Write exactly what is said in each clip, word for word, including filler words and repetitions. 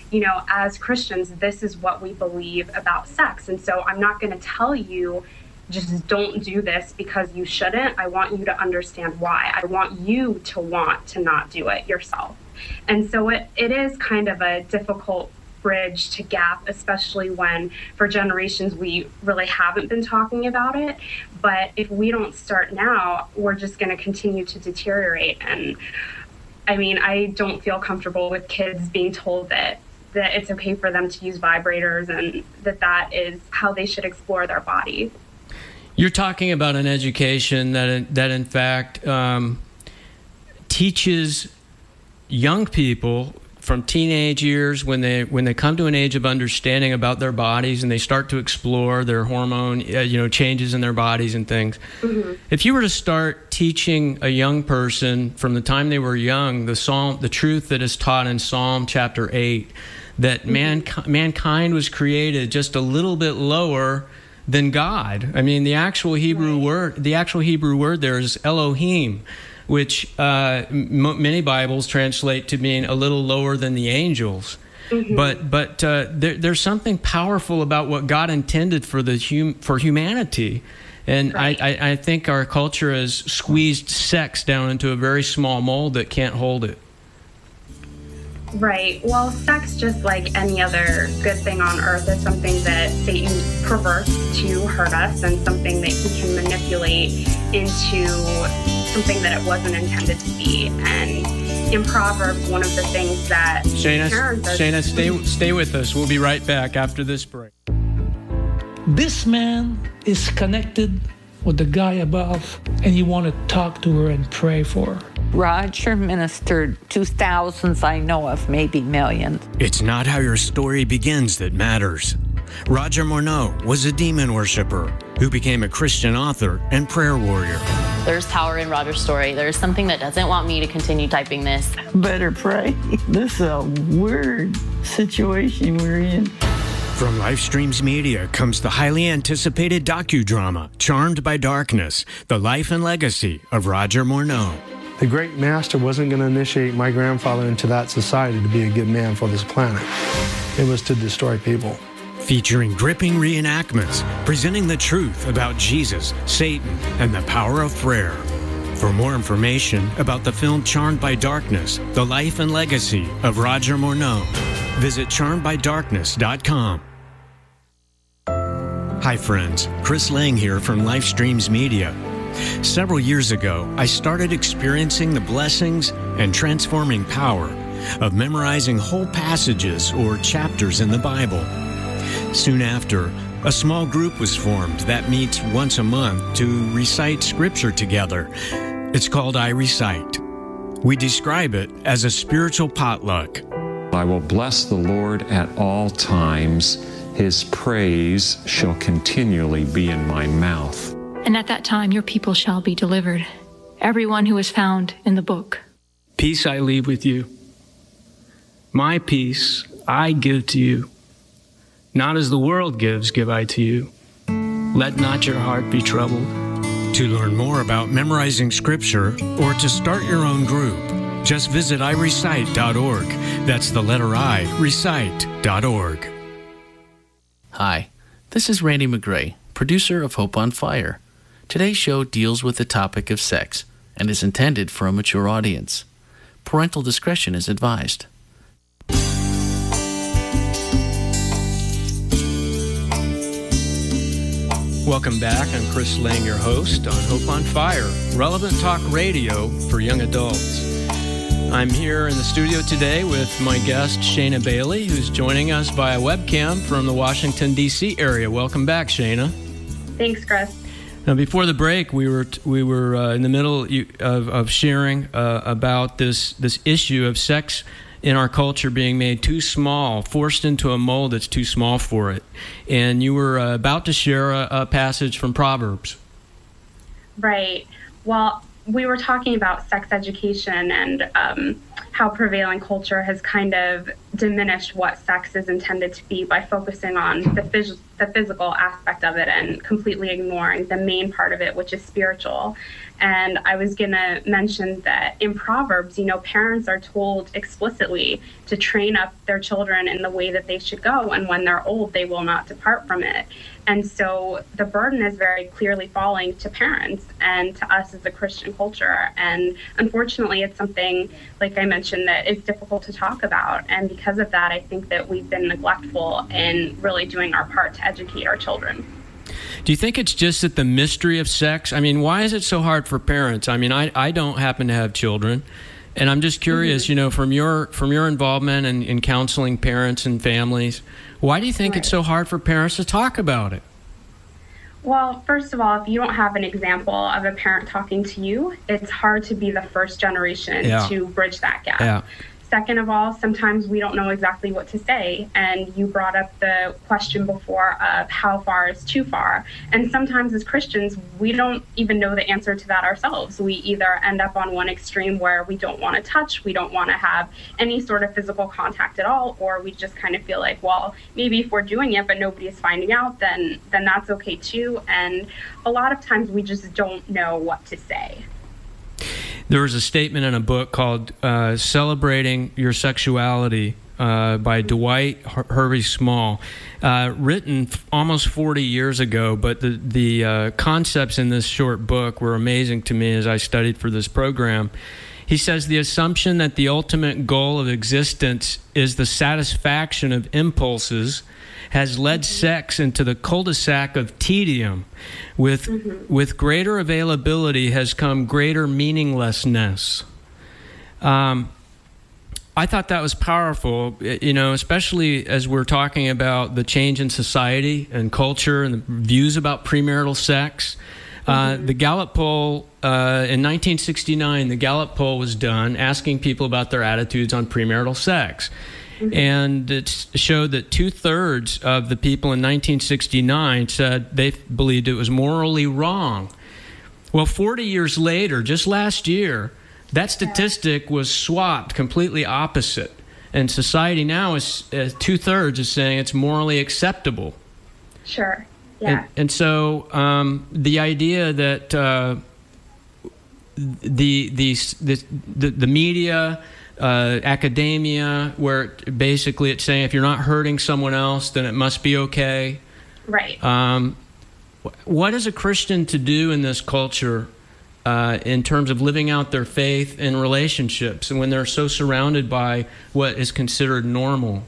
you know, as Christians, this is what we believe about sex. And so I'm not going to tell you, just don't do this because you shouldn't. I want you to understand why. I want you to want to not do it yourself. And so it, it is kind of a difficult bridge to gap, especially when for generations we really haven't been talking about it. But if we don't start now, we're just going to continue to deteriorate. And I mean, I don't feel comfortable with kids being told that that it's okay for them to use vibrators and that that is how they should explore their body. You're talking about an education that, that in fact, um, teaches young people from teenage years, when they when they come to an age of understanding about their bodies and they start to explore their hormone, uh, you know, changes in their bodies and things. Mm-hmm. If you were to start teaching a young person from the time they were young the Psalm, the truth that is taught in Psalm chapter eight, that mm-hmm. man, mankind was created just a little bit lower than God. I mean, the actual Hebrew right. word, the actual Hebrew word there is Elohim, which uh, m- many Bibles translate to mean a little lower than the angels. Mm-hmm. But but uh, there, there's something powerful about what God intended for the hum- for humanity. And right. I, I, I think our culture has squeezed sex down into a very small mold that can't hold it. Right. Well, sex, just like any other good thing on earth, is something that Satan perverts to hurt us and something that he can manipulate into something that it wasn't intended to be. And in Proverbs, one of the things that Shana, Shana, stay stay with us. We'll be right back after this break. This man is connected with the guy above, and you want to talk to her and pray for her. Roger ministered to thousands I know of, maybe millions. It's not how your story begins that matters. Roger Morneau was a demon worshiper who became a Christian author and prayer warrior. There's power in Roger's story. There's something that doesn't want me to continue typing this. Better pray. This is a weird situation we're in. From Lifestreams Media comes the highly anticipated docudrama, Charmed by Darkness, the life and legacy of Roger Morneau. The great master wasn't going to initiate my grandfather into that society to be a good man for this planet. It was to destroy people. Featuring gripping reenactments, presenting the truth about Jesus, Satan, and the power of prayer. For more information about the film Charmed by Darkness, the life and legacy of Roger Morneau, visit charmed by darkness dot com. Hi friends, Chris Lang here from Lifestreams Media. Several years ago, I started experiencing the blessings and transforming power of memorizing whole passages or chapters in the Bible. Soon after, a small group was formed that meets once a month to recite scripture together. It's called I Recite. We describe it as a spiritual potluck. I will bless the Lord at all times. His praise shall continually be in my mouth. And at that time your people shall be delivered, everyone who is found in the book. Peace I leave with you. My peace I give to you. Not as the world gives, give I to you. Let not your heart be troubled. To learn more about memorizing scripture or to start your own group, just visit i recite dot org. That's the letter I, recite dot org. Hi, this is Randy McGray, producer of Hope on Fire. Today's show deals with the topic of sex and is intended for a mature audience. Parental discretion is advised. Welcome back. I'm Chris Lang, your host on Hope on Fire, relevant talk radio for young adults. I'm here in the studio today with my guest, Shana Bailey, who's joining us via webcam from the Washington, D C area. Welcome back, Shana. Thanks, Chris. Now, before the break, we were we were uh, in the middle of, of sharing uh, about this this issue of sex in our culture being made too small, forced into a mold that's too small for it. And you were uh, about to share a, a passage from Proverbs. Right. Well, we were talking about sex education and um, how prevailing culture has kind of diminish what sex is intended to be by focusing on the, phys- the physical aspect of it and completely ignoring the main part of it, which is spiritual. And I was going to mention that in Proverbs, you know, parents are told explicitly to train up their children in the way that they should go, and when they're old, they will not depart from it. And so the burden is very clearly falling to parents and to us as a Christian culture. And unfortunately, it's something, like I mentioned, that is difficult to talk about. And because of that, I think that we've been neglectful in really doing our part to educate our children. Do you think it's just that the mystery of sex? I mean, why is it so hard for parents? I mean, I, I don't happen to have children, and I'm just curious, mm-hmm. you know, from your from your involvement in, in counseling parents and families, why do you think right. it's so hard for parents to talk about it? Well, first of all, if you don't have an example of a parent talking to you, it's hard to be the first generation yeah. to bridge that gap. Yeah. Second of all, sometimes we don't know exactly what to say. And you brought up the question before of how far is too far. And sometimes as Christians, we don't even know the answer to that ourselves. We either end up on one extreme where we don't want to touch, we don't want to have any sort of physical contact at all, or we just kind of feel like, well, maybe if we're doing it, but nobody is finding out, then then that's okay too. And a lot of times we just don't know what to say. There was a statement in a book called uh, Celebrating Your Sexuality uh, by Dwight Her- Hervey Small, uh, written f- almost forty years ago, but the, the uh, concepts in this short book were amazing to me as I studied for this program. He says the assumption that the ultimate goal of existence is the satisfaction of impulses has led sex into the cul-de-sac of tedium. With mm-hmm. with greater availability has come greater meaninglessness. Um, I thought that was powerful, you know, especially as we're talking about the change in society and culture and the views about premarital sex. Mm-hmm. Uh, the Gallup poll uh, in nineteen sixty-nine, the Gallup poll was done asking people about their attitudes on premarital sex. Mm-hmm. And it showed that two-thirds of the people in nineteen sixty-nine said they believed it was morally wrong. Well, forty years later, just last year, that statistic was swapped completely opposite. And society now is uh, two-thirds is saying it's morally acceptable. Sure, yeah. And, and so um, the idea that uh, the, the, the, the, the media... Uh, academia, where basically it's saying if you're not hurting someone else, then it must be okay. Right. Um, what is a Christian to do in this culture uh, in terms of living out their faith in relationships and when they're so surrounded by what is considered normal?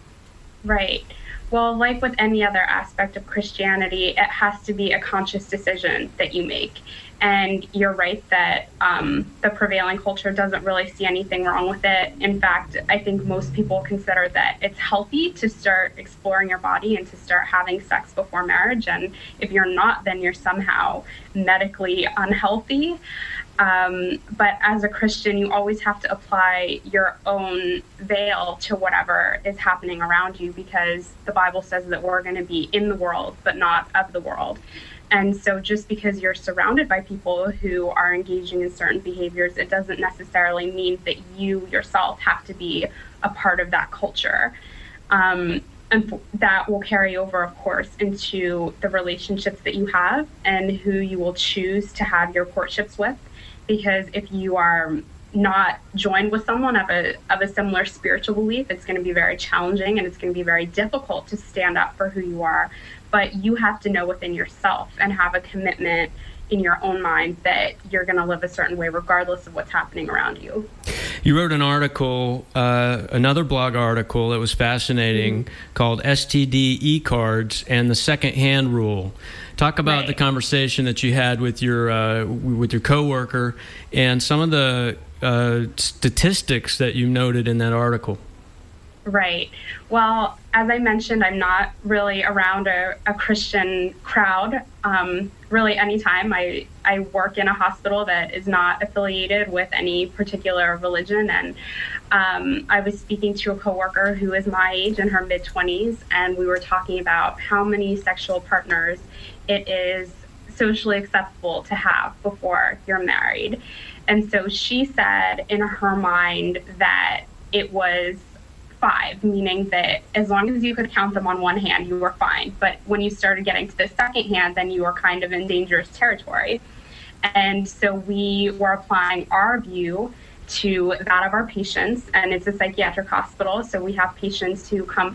Right. Well, like with any other aspect of Christianity, it has to be a conscious decision that you make. And you're right that um, the prevailing culture doesn't really see anything wrong with it. In fact, I think most people consider that it's healthy to start exploring your body and to start having sex before marriage. And if you're not, then you're somehow medically unhealthy. Um, but as a Christian, you always have to apply your own veil to whatever is happening around you, because the Bible says that we're going to be in the world, but not of the world. And so just because you're surrounded by people who are engaging in certain behaviors, it doesn't necessarily mean that you yourself have to be a part of that culture. Um, and that will carry over, of course, into the relationships that you have and who you will choose to have your courtships with. Because if you are not joined with someone of a of a similar spiritual belief, it's going to be very challenging and it's going to be very difficult to stand up for who you are. But you have to know within yourself and have a commitment in your own mind that you're going to live a certain way regardless of what's happening around you. You wrote an article, uh, another blog article that was fascinating, mm-hmm. called S T D E-Cards and the Second-Hand Rule. Talk about right. the conversation that you had with your uh, with your coworker and some of the uh, statistics that you noted in that article. Right. Well, as I mentioned, I'm not really around a, a Christian crowd. Um, really, anytime I, I work in a hospital that is not affiliated with any particular religion. And um, I was speaking to a coworker who is my age, in her mid-twenties, and we were talking about how many sexual partners it is socially acceptable to have before you're married. And so she said in her mind that it was five, meaning that as long as you could count them on one hand, you were fine. But when you started getting to the second hand, then you were kind of in dangerous territory. And so we were applying our view to that of our patients, and it's a psychiatric hospital, so we have patients who come